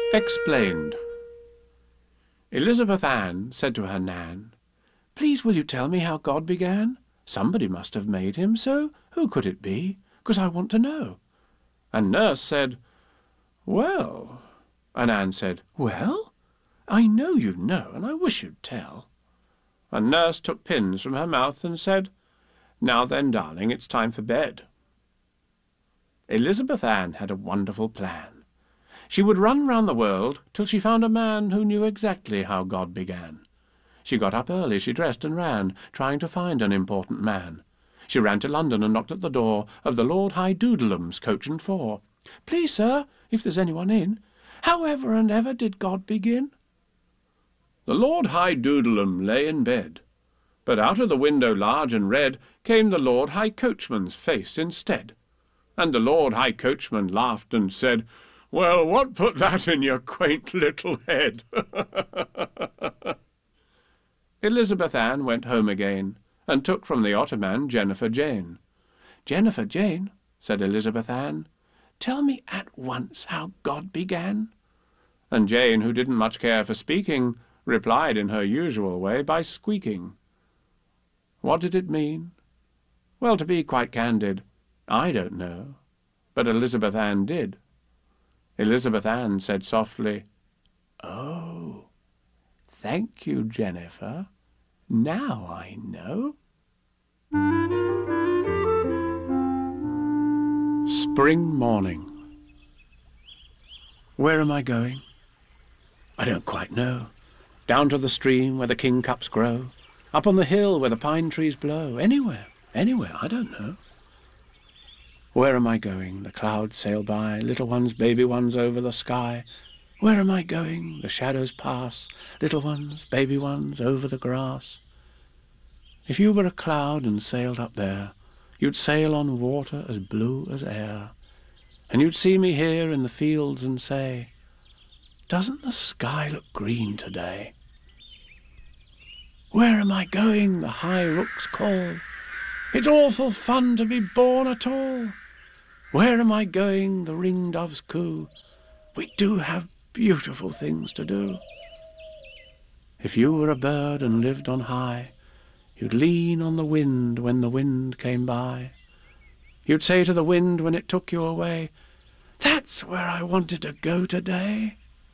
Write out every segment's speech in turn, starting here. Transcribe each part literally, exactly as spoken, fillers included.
Explained. Elizabeth Ann said to her Nan, "Please will you tell me how God began? Somebody must have made him, so who could it be? 'Cause I want to know." And Nurse said, "Well," and Ann said, "Well? I know you know, and I wish you'd tell." And Nurse took pins from her mouth and said, "Now then, darling, it's time for bed." Elizabeth Ann had a wonderful plan. She would run round the world till she found a man who knew exactly how God began. She got up early, she dressed and ran, trying to find an important man. She ran to London and knocked at the door of the Lord High Doodleham's coach and four. "Please, sir, if there's anyone in, however and ever did God begin?" The Lord High Doodleham lay in bed, but out of the window large and red came the Lord High Coachman's face instead. And the Lord High Coachman laughed and said, "Well, what put that in your quaint little head?" Elizabeth Ann went home again, and took from the ottoman Jennifer Jane. "Jennifer Jane," said Elizabeth Ann, "tell me at once how God began." And Jane, who didn't much care for speaking, replied in her usual way by squeaking. What did it mean? Well, to be quite candid, I don't know, but Elizabeth Ann did. Elizabeth Ann said softly, "Oh, thank you, Jennifer. Now I know." Spring morning. Where am I going? I don't quite know. Down to the stream where the kingcups grow, up on the hill where the pine trees blow, anywhere, anywhere, I don't know. Where am I going? The clouds sail by, little ones, baby ones over the sky. Where am I going? The shadows pass, little ones, baby ones over the grass. If you were a cloud and sailed up there, you'd sail on water as blue as air, and you'd see me here in the fields and say, "Doesn't the sky look green today?" Where am I going? The high rooks call. It's awful fun to be born at all. Where am I going? The ringdoves coo. We do have beautiful things to do. If you were a bird and lived on high, you'd lean on the wind when the wind came by. You'd say to the wind when it took you away, "That's where I wanted to go today."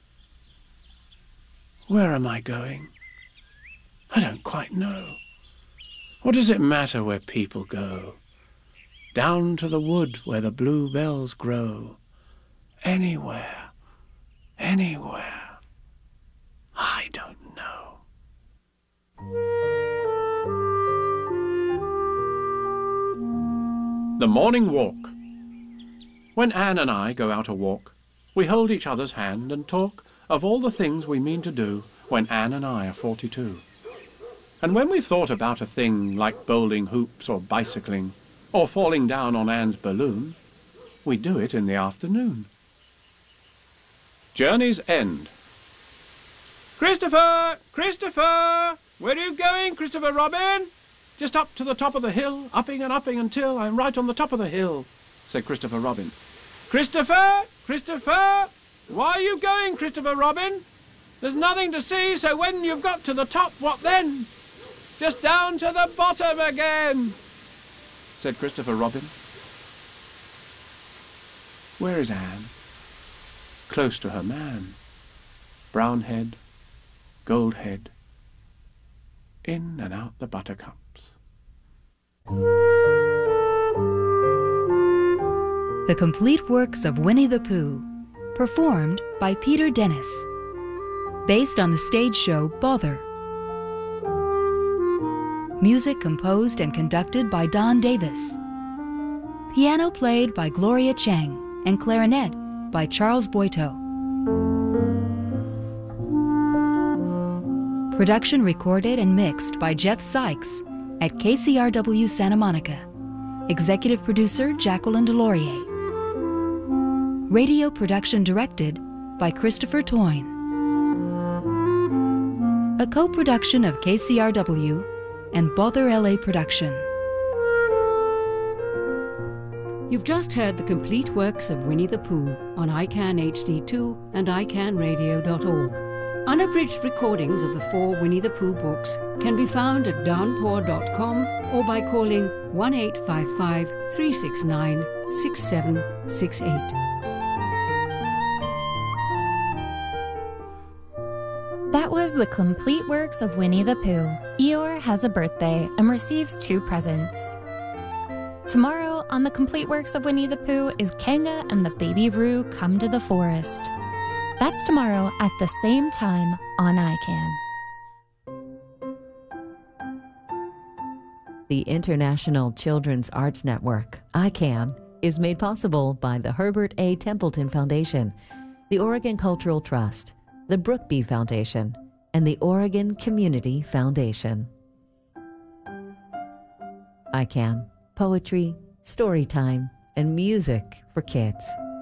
Where am I going? I don't quite know. What does it matter where people go? Down to the wood where the bluebells grow. Anywhere, anywhere. I don't know. The Morning Walk. When Ann and I go out a walk, we hold each other's hand and talk of all the things we mean to do when Ann and I are forty-two. And when we've thought about a thing like bowling hoops or bicycling, or falling down on Ann's balloon, we do it in the afternoon. Journey's End. "Christopher! Christopher! Where are you going, Christopher Robin?" "Just up to the top of the hill, upping and upping until I'm right on the top of the hill," said Christopher Robin. "Christopher! Christopher! Why are you going, Christopher Robin? There's nothing to see, so when you've got to the top, what then?" "Just down to the bottom again," said Christopher Robin. Where is Ann? Close to her man. Brown head, gold head, in and out the buttercups. The complete works of Winnie the Pooh, performed by Peter Dennis, based on the stage show Bother. Music composed and conducted by Don Davis. Piano played by Gloria Chang and clarinet by Charles Boito. Production recorded and mixed by Jeff Sykes at K C R W Santa Monica. Executive producer Jacqueline Delorier. Radio production directed by Christopher Toyne. A co-production of K C R W and Bother L A Production. You've just heard the complete works of Winnie the Pooh on I CAN H D two and i can radio dot org. Unabridged recordings of the four Winnie the Pooh books can be found at downpour dot com or by calling one eight five five, three six nine, six seven six eight. That was the complete works of Winnie the Pooh. Eeyore has a birthday and receives two presents. Tomorrow on the complete works of Winnie the Pooh is Kanga and the Baby Roo Come to the Forest. That's tomorrow at the same time on I CAN. The International Children's Arts Network, I CAN, is made possible by the Herbert A. Templeton Foundation, the Oregon Cultural Trust, the Brookby Foundation, and the Oregon Community Foundation. I CAN, poetry, story time, and music for kids.